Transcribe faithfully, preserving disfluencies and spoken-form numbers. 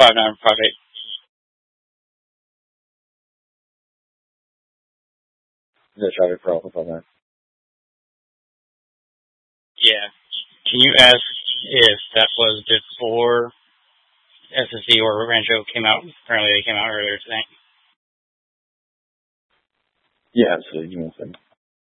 five nine five eight. Is that traffic for Alpha five nine? Yeah. Can you ask if that was before S S D or Rancho came out? Apparently they came out earlier today. Yeah, absolutely. Give me a second.